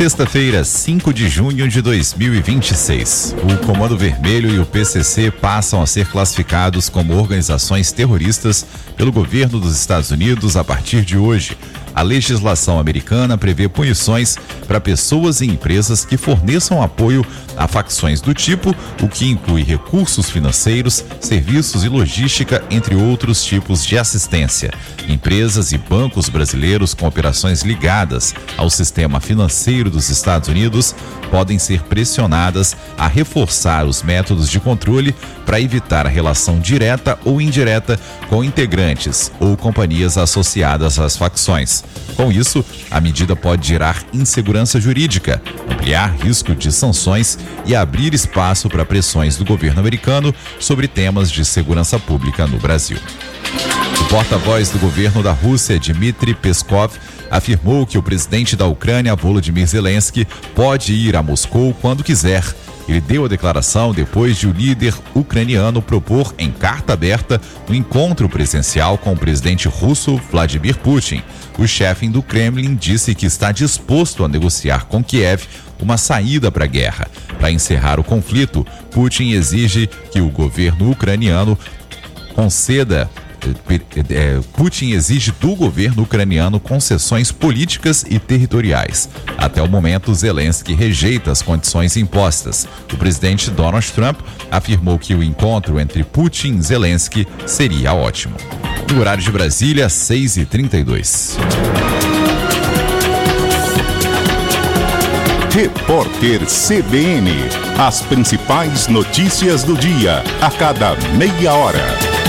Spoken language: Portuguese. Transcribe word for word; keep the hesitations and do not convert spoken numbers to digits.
Sexta-feira, cinco de junho de dois mil e vinte e seis. O Comando Vermelho e o P C C passam a ser classificados como organizações terroristas pelo governo dos Estados Unidos a partir de hoje. A legislação americana prevê punições para pessoas e empresas que forneçam apoio a facções do tipo, o que inclui recursos financeiros, serviços e logística, entre outros tipos de assistência. Empresas e bancos brasileiros com operações ligadas ao sistema financeiro dos Estados Unidos podem ser pressionadas a reforçar os métodos de controle para evitar a relação direta ou indireta com integrantes ou companhias associadas às facções. Com isso, a medida pode gerar insegurança jurídica, ampliar risco de sanções e abrir espaço para pressões do governo americano sobre temas de segurança pública no Brasil. O porta-voz do governo da Rússia, Dmitry Peskov, afirmou que o presidente da Ucrânia, Volodymyr Zelensky, pode ir a Moscou quando quiser. Ele deu a declaração depois de o líder ucraniano propor em carta aberta um encontro presencial com o presidente russo Vladimir Putin. O chefe do Kremlin disse que está disposto a negociar com Kiev uma saída para a guerra. Para encerrar o conflito, Putin exige que o governo ucraniano conceda Putin exige do governo ucraniano concessões políticas e territoriais. Até o momento, Zelensky rejeita as condições impostas. O presidente Donald Trump afirmou que o encontro entre Putin e Zelensky seria ótimo. No horário de Brasília, seis e trinta e dois. Repórter C B N. As principais notícias do dia, a cada meia hora.